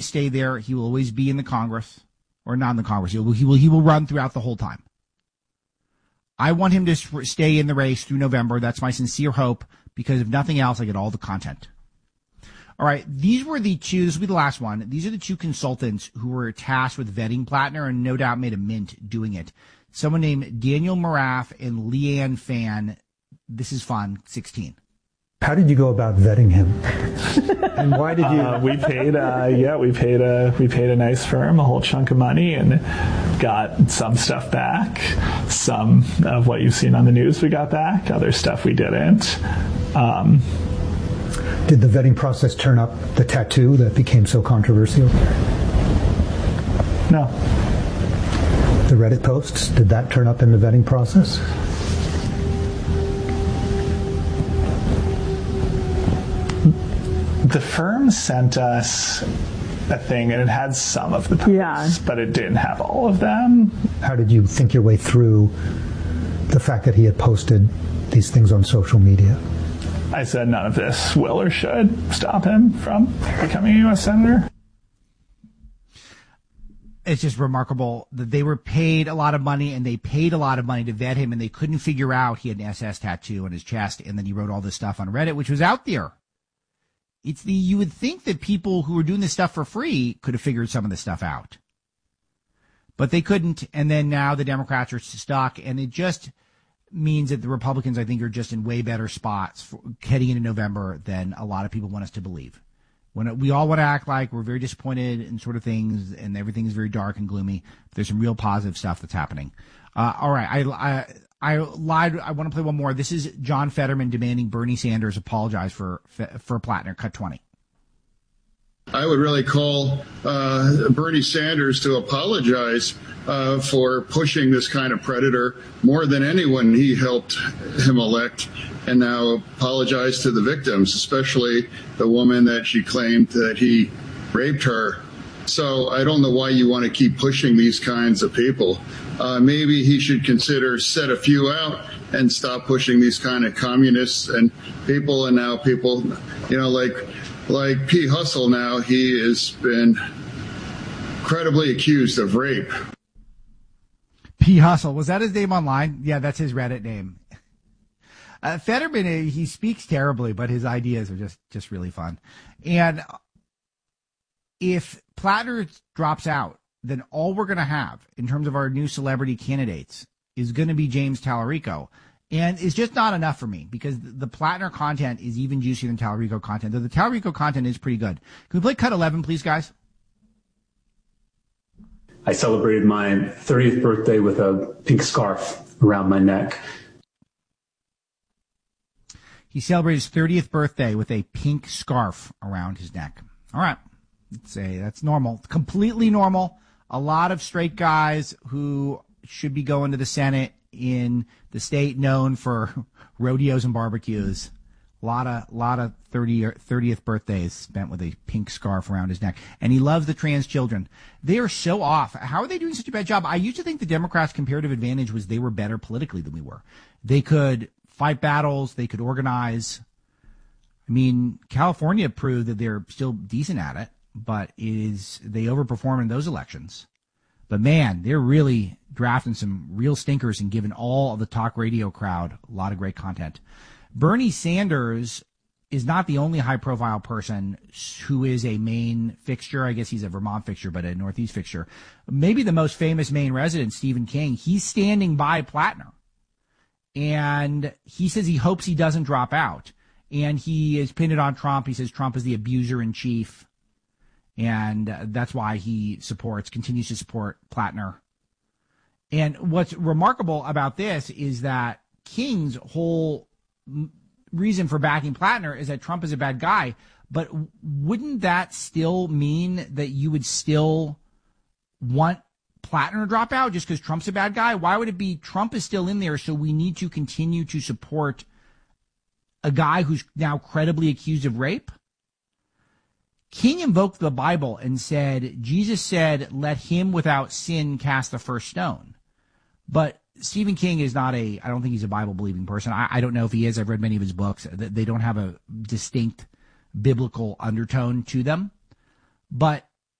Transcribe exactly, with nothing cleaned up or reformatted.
stay there. He will always be in the Congress, or not in the Congress. He will, he will, he will run throughout the whole time. I want him to stay in the race through November. That's my sincere hope, because if nothing else, I get all the content. All right, these were the two, this will be the last one. These are the two consultants who were tasked with vetting Plattner and no doubt made a mint doing it. Someone named Daniel Maraff and Leanne Fan. This is fun, sixteen. How did you go about vetting him? And why did you? Uh, we paid, uh, yeah, we paid a we paid a nice firm a whole chunk of money and got some stuff back. Some of what you've seen on the news we got back. Other stuff we didn't. Um, Did the vetting process turn up the tattoo that became so controversial? No. The Reddit posts, did that turn up in the vetting process? The firm sent us a thing, and it had some of the posts, yeah. but it didn't have all of them. How did you think your way through the fact that he had posted these things on social media? I said none of this will or should stop him from becoming a U S senator. It's just remarkable that they were paid a lot of money, and they paid a lot of money to vet him, and they couldn't figure out he had an S S tattoo on his chest, and then he wrote all this stuff on Reddit, which was out there. It's the, you would think that people who were doing this stuff for free could have figured some of this stuff out. But they couldn't, and then now the Democrats are stuck, and it just means that the Republicans, I think, are just in way better spots for heading into November than a lot of people want us to believe. When we all want to act like we're very disappointed in sort of things, and everything is very dark and gloomy, but there's some real positive stuff that's happening. Uh, all right, I, I I lied. I want to play one more. This is John Fetterman demanding Bernie Sanders apologize for for Plattner. Cut twenty. I would really call uh, Bernie Sanders to apologize uh, for pushing this kind of predator more than anyone he helped him elect, and now apologize to the victims, especially the woman that she claimed that he raped her. So I don't know why you want to keep pushing these kinds of people. Uh, maybe he should consider set a few out and stop pushing these kind of communists and people. And now people, you know, like like P. Hustle now, he has been credibly accused of rape. P. Hustle, was that his name online? Yeah, that's his Reddit name. Uh, Fetterman, he speaks terribly, but his ideas are just, just really fun. And if Plattner drops out, then all we're going to have in terms of our new celebrity candidates is going to be James Tallarico. And it's just not enough for me, because the Plattner content is even juicier than Tallarico content. Though the Tallarico content is pretty good. Can we play cut eleven, please, guys? I celebrated my thirtieth birthday with a pink scarf around my neck. He celebrated his thirtieth birthday with a pink scarf around his neck. All right. Let's say that's normal. Completely normal. A lot of straight guys who should be going to the Senate in the state known for rodeos and barbecues. A lot of, lot of thirtieth birthdays spent with a pink scarf around his neck. And he loves the trans children. They are so off. How are they doing such a bad job? I used to think the Democrats' comparative advantage was they were better politically than we were. They could fight battles. They could organize. I mean, California proved that they're still decent at it, but it is, they overperform in those elections. But man, they're really drafting some real stinkers and giving all of the talk radio crowd a lot of great content. Bernie Sanders is not the only high-profile person who is a Maine fixture. I guess he's a Vermont fixture, but a Northeast fixture. Maybe the most famous Maine resident, Stephen King, he's standing by Plattner. And he says he hopes he doesn't drop out. And he is pinned it on Trump. He says Trump is the abuser in chief. And uh, that's why he supports, continues to support Plattner. And what's remarkable about this is that King's whole reason for backing Plattner is that Trump is a bad guy. But wouldn't that still mean that you would still want Plattner to drop out just because Trump's a bad guy? Why would it be Trump is still in there, so we need to continue to support a guy who's now credibly accused of rape? King invoked the Bible and said, Jesus said, let him without sin cast the first stone. But Stephen King is not a, I don't think he's a Bible-believing person. I, I don't know if he is. I've read many of his books. They don't have a distinct biblical undertone to them. But